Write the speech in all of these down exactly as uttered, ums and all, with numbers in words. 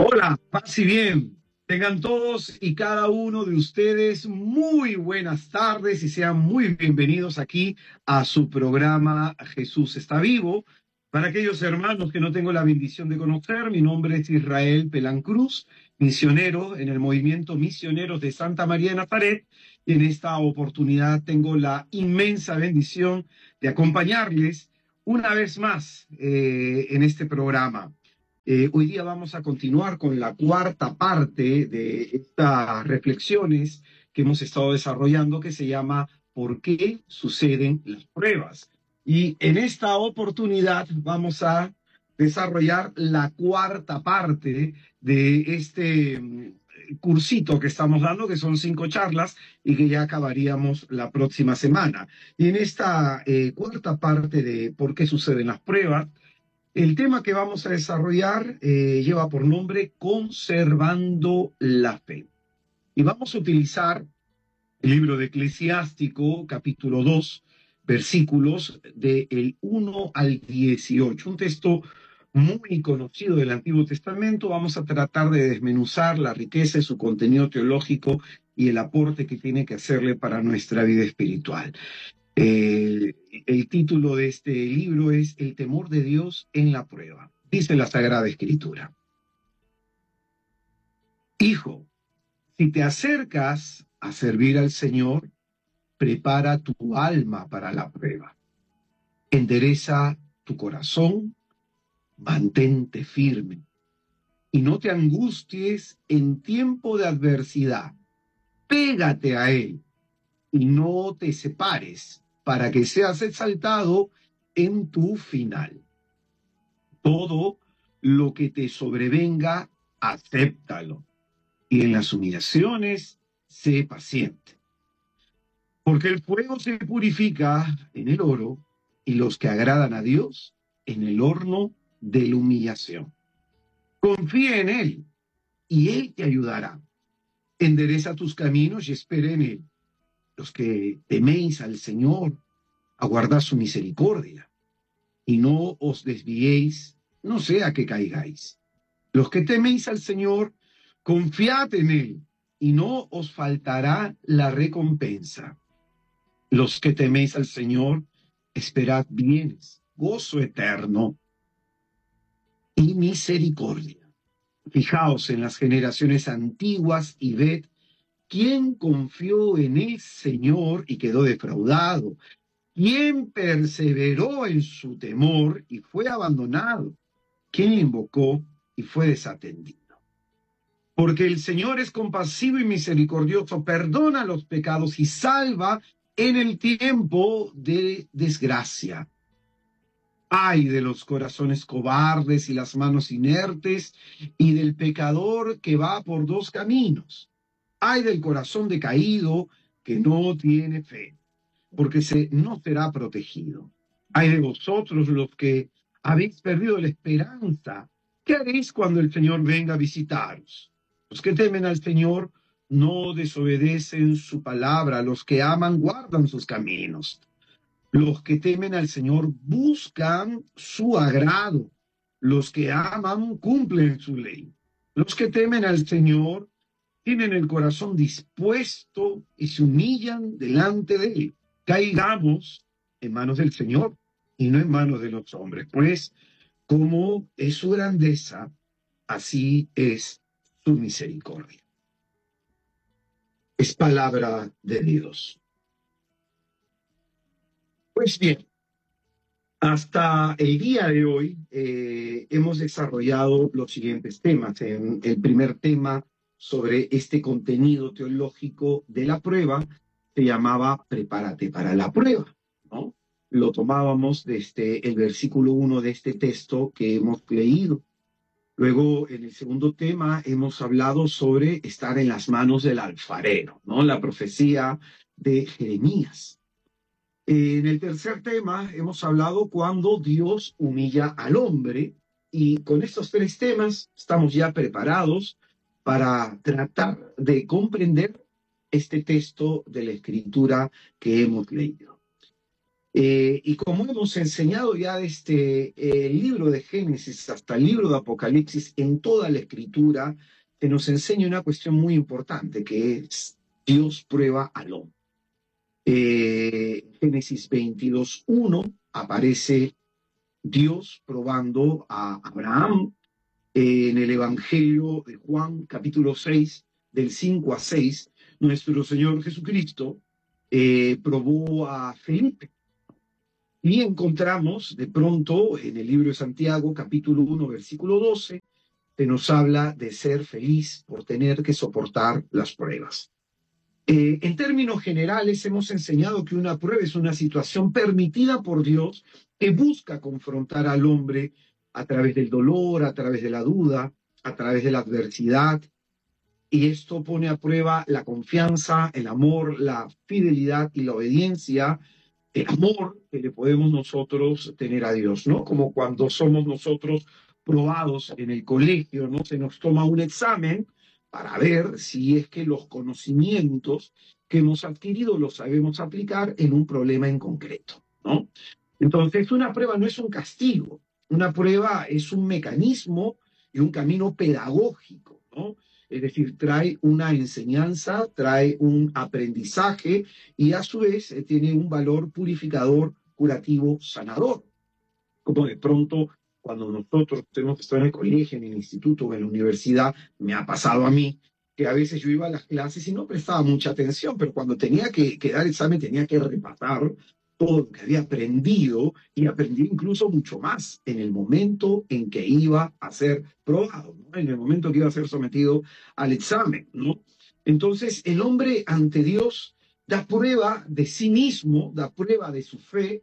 Hola, paz y bien. Tengan todos y cada uno de ustedes muy buenas tardes y sean muy bienvenidos aquí a su programa Jesús está vivo. Para aquellos hermanos que no tengo la bendición de conocer, mi nombre es Israel Pelán Cruz, misionero en el movimiento Misioneros de Santa María de Nazaret. Y en esta oportunidad tengo la inmensa bendición de acompañarles una vez más eh, en este programa. Eh, hoy día vamos a continuar con la cuarta parte de estas reflexiones que hemos estado desarrollando, que se llama ¿Por qué suceden las pruebas? Y en esta oportunidad vamos a desarrollar la cuarta parte de este mm, cursito que estamos dando, que son cinco charlas y que ya acabaríamos la próxima semana. Y en esta eh, cuarta parte de ¿Por qué suceden las pruebas? El tema que vamos a desarrollar eh, lleva por nombre Conservando la Fe. Y vamos a utilizar el libro de Eclesiástico, capítulo dos, versículos del uno al dieciocho. Un texto muy conocido del Antiguo Testamento. Vamos a tratar de desmenuzar la riqueza de su contenido teológico y el aporte que tiene que hacerle para nuestra vida espiritual. Eh, el título de este libro es El temor de Dios en la prueba. Dice la Sagrada Escritura: Hijo, si te acercas a servir al Señor, prepara tu alma para la prueba. Endereza tu corazón, mantente firme y no te angusties en tiempo de adversidad. Pégate a Él y no te separes, para que seas exaltado en tu final. Todo lo que te sobrevenga, acéptalo, y en las humillaciones, sé paciente. Porque el fuego se purifica en el oro, y los que agradan a Dios en el horno de la humillación. Confía en Él, y Él te ayudará. Endereza tus caminos y espera en Él. Los que teméis al Señor, aguardad su misericordia, y no os desviéis, no sea que caigáis. Los que teméis al Señor, confiad en Él, y no os faltará la recompensa. Los que teméis al Señor, esperad bienes, gozo eterno y misericordia. Fijaos en las generaciones antiguas y ved quién confió en el Señor y quedó defraudado. ¿Quién perseveró en su temor y fue abandonado? ¿Quién le invocó y fue desatendido? Porque el Señor es compasivo y misericordioso, perdona los pecados y salva en el tiempo de desgracia. Ay de los corazones cobardes y las manos inertes, y del pecador que va por dos caminos. Ay del corazón decaído que no tiene fe, porque se, no será protegido. Ay de vosotros los que habéis perdido la esperanza. ¿Qué haréis cuando el Señor venga a visitaros? Los que temen al Señor no desobedecen su palabra. Los que aman guardan sus caminos. Los que temen al Señor buscan su agrado. Los que aman cumplen su ley. Los que temen al Señor tienen el corazón dispuesto y se humillan delante de Él. Caigamos en manos del Señor y no en manos de los hombres, pues como es su grandeza, así es su misericordia. Es palabra de Dios. Pues bien, hasta el día de hoy eh, hemos desarrollado los siguientes temas. En el primer tema sobre este contenido teológico de la prueba se llamaba Prepárate para la prueba, ¿no? Lo tomábamos desde el versículo uno de este texto que hemos leído. Luego, en el segundo tema, hemos hablado sobre estar en las manos del alfarero, ¿no? La profecía de Jeremías. En el tercer tema, hemos hablado cuando Dios humilla al hombre, y con estos tres temas estamos ya preparados para tratar de comprender este texto de la Escritura que hemos leído. Eh, y como hemos enseñado ya desde eh, el libro de Génesis hasta el libro de Apocalipsis, en toda la escritura se nos enseña una cuestión muy importante, que es Dios prueba al hombre. Eh, Génesis veintidós uno aparece Dios probando a Abraham. Eh, en el Evangelio de Juan, capítulo seis, del cinco a seis, nuestro Señor Jesucristo eh, probó a Felipe. Y encontramos de pronto en el libro de Santiago, capítulo uno, versículo doce, que nos habla de ser feliz por tener que soportar las pruebas. Eh, en términos generales, hemos enseñado que una prueba es una situación permitida por Dios que busca confrontar al hombre a través del dolor, a través de la duda, a través de la adversidad. Y esto pone a prueba la confianza, el amor, la fidelidad y la obediencia, el amor que le podemos nosotros tener a Dios, ¿no? Como cuando somos nosotros probados en el colegio, ¿no? Se nos toma un examen para ver si es que los conocimientos que hemos adquirido los sabemos aplicar en un problema en concreto, ¿no? Entonces, una prueba no es un castigo, una prueba es un mecanismo y un camino pedagógico, ¿no? Es decir, trae una enseñanza, trae un aprendizaje y a su vez eh, tiene un valor purificador, curativo, sanador. Como de pronto, cuando nosotros tenemos estado en el colegio, en el instituto o en la universidad, me ha pasado a mí que a veces yo iba a las clases y no prestaba mucha atención, pero cuando tenía que, que dar examen tenía que repasar todo lo que había aprendido y aprendí incluso mucho más en el momento en que iba a ser probado, ¿no? En el momento que iba a ser sometido al examen, ¿no? Entonces, el hombre ante Dios da prueba de sí mismo, da prueba de su fe,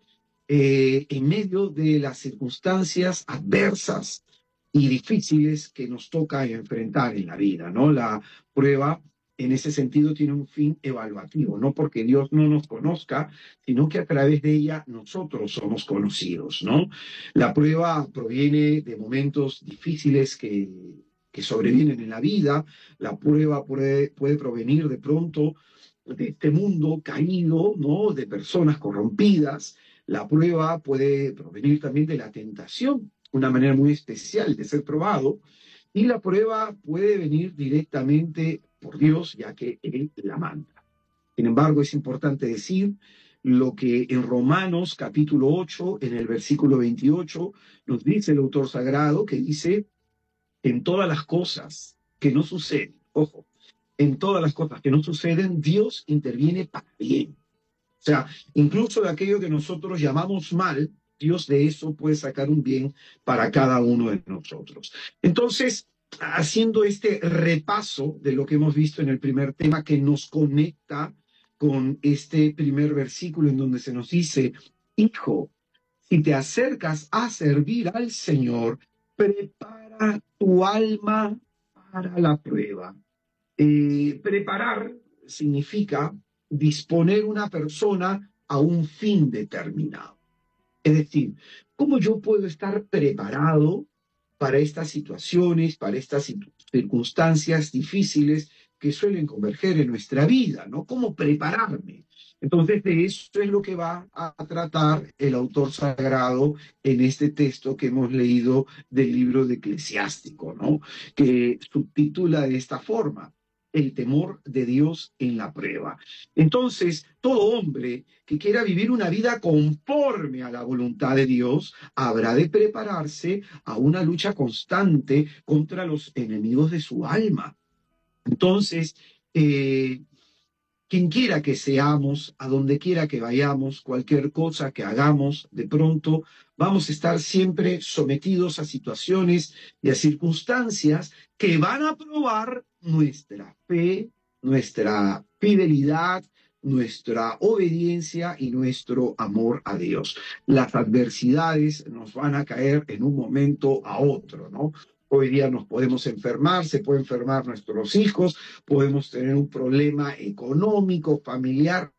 eh, en medio de las circunstancias adversas y difíciles que nos toca enfrentar en la vida, ¿no? La prueba, en ese sentido, tiene un fin evaluativo, no porque Dios no nos conozca, sino que a través de ella nosotros somos conocidos, ¿no? La prueba proviene de momentos difíciles que, que sobrevienen en la vida, la prueba puede, puede provenir de pronto de este mundo caído, ¿no? De personas corrompidas. La prueba puede provenir también de la tentación, una manera muy especial de ser probado, y la prueba puede venir directamente por Dios, ya que Él la manda. Sin embargo, es importante decir lo que en Romanos capítulo ocho, en el versículo veintiocho, nos dice el autor sagrado, que dice, en todas las cosas que no suceden, ojo, en todas las cosas que no suceden, Dios interviene para bien. O sea, incluso de aquello que nosotros llamamos mal, Dios de eso puede sacar un bien para cada uno de nosotros. Entonces, haciendo este repaso de lo que hemos visto en el primer tema que nos conecta con este primer versículo en donde se nos dice, hijo, si te acercas a servir al Señor, prepara tu alma para la prueba. Eh, preparar significa disponer una persona a un fin determinado. Es decir, ¿cómo yo puedo estar preparado para estas situaciones, para estas circunstancias difíciles que suelen converger en nuestra vida, ¿no? ¿Cómo prepararme? Entonces, de eso es lo que va a tratar el autor sagrado en este texto que hemos leído del libro de Eclesiástico, ¿no? Que subtitula de esta forma, el temor de Dios en la prueba. Entonces, todo hombre que quiera vivir una vida conforme a la voluntad de Dios, habrá de prepararse a una lucha constante contra los enemigos de su alma. Entonces, eh, quien quiera que seamos, a donde quiera que vayamos, cualquier cosa que hagamos, de pronto vamos a estar siempre sometidos a situaciones y a circunstancias que van a probar nuestra fe, nuestra fidelidad, nuestra obediencia y nuestro amor a Dios. Las adversidades nos van a caer en un momento a otro, ¿no? Hoy día nos podemos enfermar, se pueden enfermar nuestros hijos, podemos tener un problema económico, familiar,